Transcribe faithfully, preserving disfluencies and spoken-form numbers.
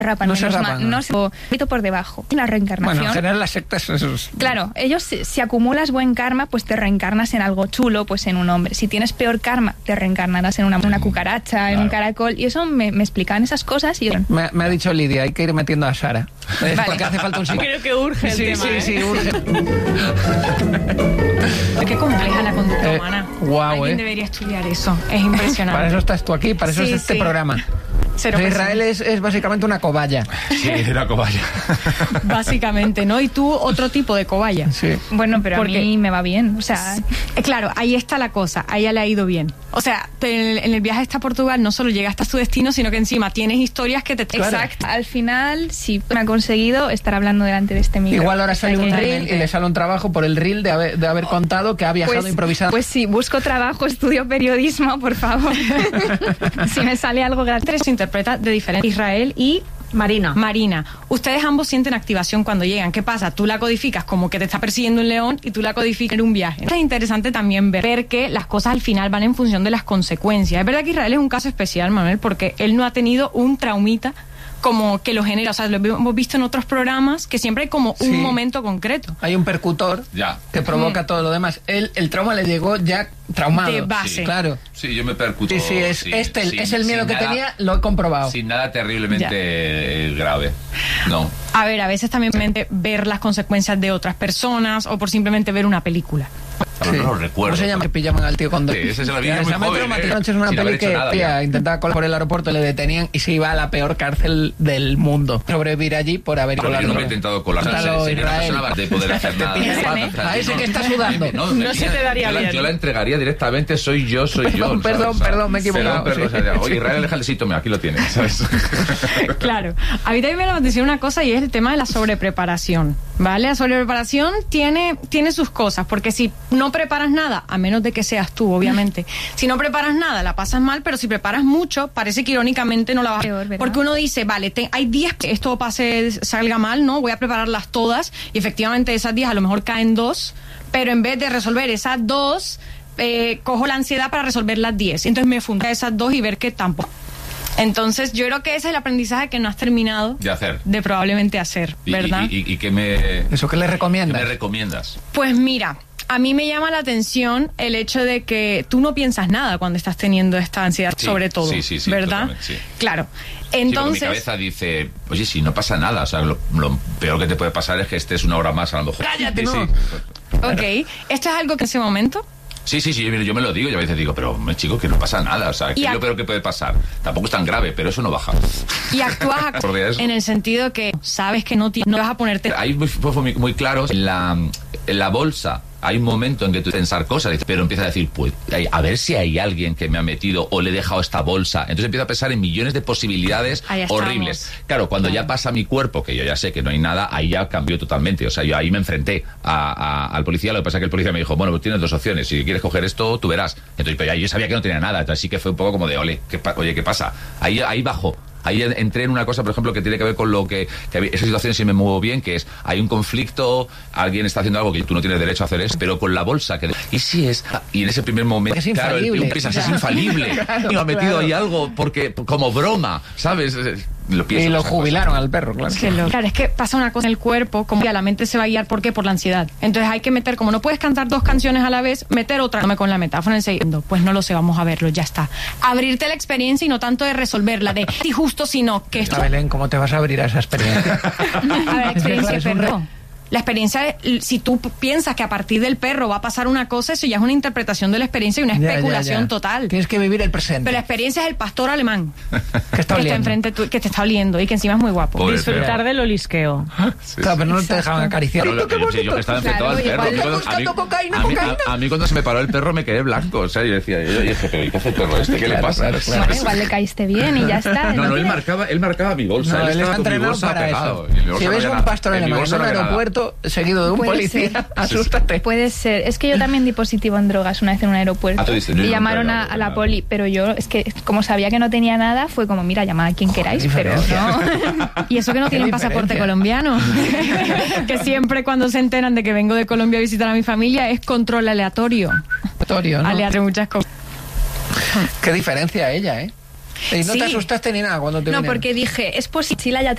rapan, no se menos rapan, mal, ¿no? no se poquito por debajo. La reencarnación. Bueno, en general las sectas eso es... Claro, ellos si, si acumulas buen karma, pues te reencarnas en algo chulo, pues en un hombre. Si tienes peor karma, te reencarnarás en una, una cucaracha, claro. en un caracol. Y eso me, me explicaban esas cosas y yo... Me, me ha dicho Lidia, hay que ir metiendo a Sara. Vale. Porque hace falta un psicólogo. Creo que urge el sí, tema, sí, ¿eh? sí, urge. Qué compleja la conducta Eh, humana. guau, Alguien eh. debería estudiar eso. Es impresionante. Para eso estás tú aquí, para eso Sí, es este sí. programa. Cero O sea, Israel es, es básicamente una cobaya. Sí, una cobaya. Básicamente, ¿no? Y tú otro tipo de cobaya. Sí. Bueno, pero Porque- a mí me va bien, o sea... Eh, Claro, ahí está la cosa, a ella le ha ido bien. O sea, te- en el, en el viaje hasta Portugal no solo llegaste a tu destino, sino que encima tienes historias que te... Exacto. Al final, si me ha conseguido estar hablando delante de este micro. Igual ahora sale un Totalmente. reel y le sale un trabajo por el reel de haber, de haber contado que ha viajado Pues, improvisado. pues sí, busco trabajo, estudio periodismo, por favor. Si me sale algo gratis. Tres se interpreta de diferente. Israel y Marina. Marina. Ustedes ambos sienten activación cuando llegan. ¿Qué pasa? Tú la codificas como que te está persiguiendo un león y tú la codificas en un viaje. Es interesante también ver, ver que las cosas al final van en función de las consecuencias. Es verdad que Israel es un caso especial, Manuel, porque él no ha tenido un traumita como que lo genera. O sea, lo hemos visto en otros programas que siempre hay como un Sí. momento concreto. Hay un percutor Ya. que provoca todo lo demás. Él, el trauma le llegó ya traumado. De base. Sí, claro. Sí, yo me percuto. Sí, sí, es, sí, este sin- es el miedo sin que nada- tenía, lo he comprobado. Sin nada terriblemente eh, grave. No. A ver, a veces también simplemente ver las consecuencias de otras personas o por simplemente ver una película. No, no lo recuerdo. ¿Cómo se llama? Que pillaban al tío con... Sí, ese se lo vi Ya, muy esa joven, Metro ¿eh? Noche es una Sin haber peli hecho que nada, tía, ya. intentaba colar por el aeropuerto, le detenían y se iba a la peor cárcel del mundo. Sobrevivir allí por haber Pero colado. yo no me he intentado colar. Cuéntalo, Sería una Israel. persona de poder hacer Te nada. pillan a ese que está sudando. No, No me se pillan. te daría yo la, bien. Yo la entregaría directamente, soy yo, soy Perdón, yo. ¿sabes? perdón, O sea, perdón, me he equivocado, perdón, sí. perdón, o sea, Oye, Israel, déjale sí, tome, aquí lo tienes, ¿sabes? Claro. A mí también me llama la atención una cosa y es el tema de la sobrepreparación, ¿vale? La sobrepreparación tiene, tiene sus cosas, porque si no preparas nada, a menos de que seas tú, obviamente, si no preparas nada, la pasas mal, pero si preparas mucho, parece que irónicamente no la vas a... Peor, ¿verdad? Porque uno dice, vale, te- hay diez que esto pase, salga mal, ¿no? Voy a prepararlas todas y efectivamente esas diez a lo mejor caen dos, pero en vez de resolver esas dos, eh, cojo la ansiedad para resolver las diez. Entonces me fundo a esas dos y ver que tampoco. Entonces yo creo que ese es el aprendizaje que no has terminado De hacer. de probablemente hacer, Y- ¿verdad? ¿Y, y, y qué me, ¿Eso qué le qué recomiendas? me recomiendas? Pues mira, a mí me llama la atención el hecho de que tú no piensas nada cuando estás teniendo esta ansiedad, Sí, sobre todo, sí, sí, sí, ¿verdad? totalmente, sí. Claro. Sí, porque Entonces, mi cabeza dice, oye, si no pasa nada, o sea, lo, lo peor que te puede pasar es que estés una hora más a lo mejor. ¡Cállate, Sí, no! sí. ok, esto es algo que en ese momento... Sí, sí, sí, yo, yo me lo digo y a veces digo, pero hombre, chico, que no pasa nada, o sea, que Y es a- lo peor que puede pasar. Tampoco es tan grave, pero eso no baja. Y actúas a- Por eso. en el sentido que sabes que no, ti- no vas a ponerte... Ahí muy, fue muy, muy claro, en la, en la bolsa hay un momento en que tú pensar cosas, pero empiezas a decir, pues, ay, a ver si hay alguien que me ha metido o le he dejado esta bolsa. Entonces empiezo a pensar en millones de posibilidades Ahí estamos. horribles. Claro, cuando Claro. ya pasa mi cuerpo, que yo ya sé que no hay nada, ahí ya cambió totalmente. O sea, yo ahí me enfrenté a, a- al policía. Lo que pasa es que el policía me dijo, bueno, pues tienes dos opciones. Si quieres coger esto, tú verás. Entonces, pero ya yo sabía que no tenía nada. Entonces sí que fue un poco como de, ole, ¿qué pa- oye, ¿qué pasa? Ahí, ahí bajó. Ahí entré en una cosa, por ejemplo, que tiene que ver con lo que, que había- esa situación sí me muevo bien, que es, hay un conflicto, alguien está haciendo algo que tú no tienes derecho a hacer eso, pero con la bolsa, que y si es, y en ese primer momento, Es claro, el infalible. tío piensa, es infalible, Claro, y ha metido claro. ahí algo, porque, como broma, ¿sabes? Lo pienso, Y lo esas cosas. jubilaron al perro, claro. Que lo- Claro, es que pasa una cosa en el cuerpo, como que la mente se va a guiar, ¿por qué? Por la ansiedad. Entonces hay que meter, como no puedes cantar dos canciones a la vez, meter otra, no me con la metáfora en el segundo. Pues no lo sé, vamos a verlo, ya está. Abrirte la experiencia y no tanto de resolverla, de si justo, sino que esto... A Belén, ¿cómo te vas a abrir a esa experiencia? A ver, experiencia Es un perro. re- La experiencia, si tú p- piensas que a partir del perro va a pasar una cosa, eso ya es una interpretación de la experiencia y una Ya, ya, especulación ya. total. Tienes que vivir el presente. Pero la experiencia es el pastor alemán que está que está oliendo. enfrente tu- que te está oliendo y que encima es muy guapo. Pobre Disfrutar perro. del olisqueo. Sí, Claro, pero no te Exacto. dejaban acariciar. Claro, lo que yo, sí, yo que estaba enfrentado Claro, al perro. igual A mí le cuando- gusta a mí- cocaína, a mí- cocaína. a- a mí cuando se me paró el perro me quedé blanco, o sea, yo decía, yo dije, pero ¿y qué hace el perro este? ¿Qué le Claro, pasa? claro, claro. Bueno, igual le caíste bien y ya está. No, no, él tiene- marcaba, él marcaba mi bolsa. No, él él estaba está con mi entrenado bolsa para pegado, eso. y en mi bolsa Si no ves había un nada. pastor En mi alemán en bolsa un no había nada. aeropuerto seguido de un Puede policía, ser. asústate. Puede ser. Es que yo también di positivo en drogas una vez en un aeropuerto. Ah, tú diste, no, y no, llamaron no, a, no, a la no. poli, pero yo, es que como sabía que no tenía nada, fue como, mira, llamad a quien queráis, pero diferencia. no. Y eso que no Qué tienen pasaporte diferencia. colombiano. Que siempre cuando se enteran de que vengo de Colombia a visitar a mi familia es control aleatorio. Aleatorio, ¿no? Aleatorio, muchas cosas. Qué diferencia ella, ¿eh? Y no Sí. te asustaste ni nada cuando te No, vinieron. porque dije, es posible ya